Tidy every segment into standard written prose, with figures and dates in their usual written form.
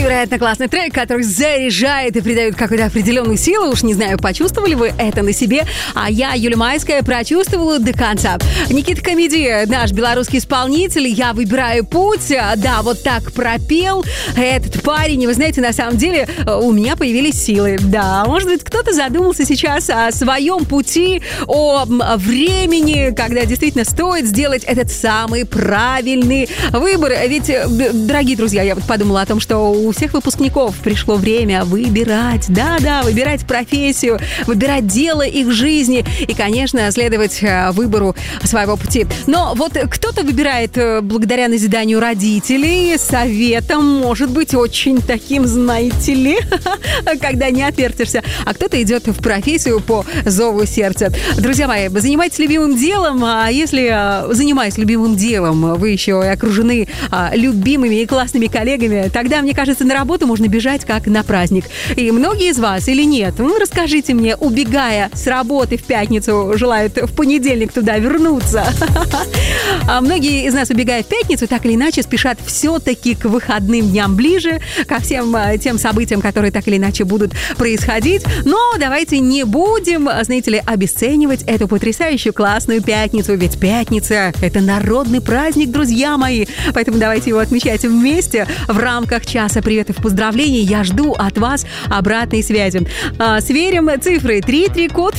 Невероятно классный трек, который заряжает и придает какую-то определенную силу. Уж не знаю, почувствовали вы это на себе. А я, Юля Майская, прочувствовала до конца. Никита Комеди, наш белорусский исполнитель. Я выбираю путь. Да, вот так пропел этот парень. И вы знаете, на самом деле у меня появились силы. Да, может быть, кто-то задумался сейчас о своем пути, о времени, когда действительно стоит сделать этот самый правильный выбор. Ведь, дорогие друзья, я вот подумала о том, что у всех выпускников пришло время выбирать, да-да, выбирать профессию, выбирать дело их жизни и, конечно, следовать выбору своего пути. Но вот кто-то выбирает благодаря назиданию родителей, советом, может быть, очень таким, знаете ли, когда не отвертишься, а кто-то идет в профессию по зову сердца. Друзья мои, занимайтесь любимым делом, а если, занимаясь любимым делом, вы еще и окружены любимыми и классными коллегами, тогда, мне кажется, на работу можно бежать как на праздник. И многие из вас или нет? Расскажите мне, убегая с работы в пятницу, желают в понедельник туда вернуться. А многие из нас, убегая в пятницу, так или иначе спешат все-таки к выходным дням ближе, ко всем тем событиям, которые так или иначе будут происходить. Но давайте не будем, знаете ли, обесценивать эту потрясающую классную пятницу. Ведь пятница – это народный праздник, друзья мои. Поэтому давайте его отмечать вместе в рамках часа приветов и поздравлений. Я жду от вас обратной связи. Сверим цифры. 33 код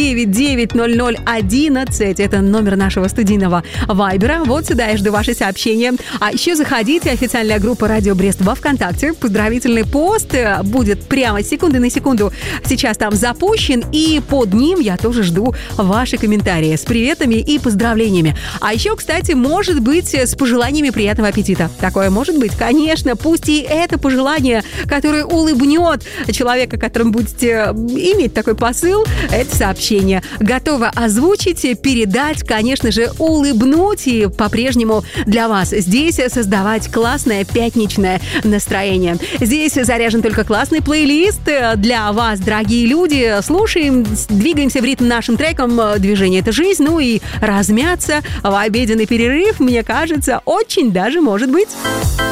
3990011. Это номер нашего студийного вайбера. Вот сюда я жду ваши сообщения. А еще заходите. Официальная группа «Радио Брест» во ВКонтакте. Поздравительный пост будет прямо секунды на секунду сейчас там запущен. И под ним я тоже жду ваши комментарии с приветами и поздравлениями. А еще, кстати, может быть, с пожеланиями приятного аппетита. Такое может быть? Конечно, пусть и это пожелание, которое улыбнет человека, которым будете иметь такой посыл, это сообщение. Готова озвучить, передать, конечно же, улыбнуть и по-прежнему для вас здесь создавать классное пятничное настроение. Здесь заряжен только классный плейлист для вас, дорогие люди. Слушаем, двигаемся в ритм нашим треком. Движение — это жизнь. Ну и размяться в обеденный перерыв, мне кажется, очень даже может быть.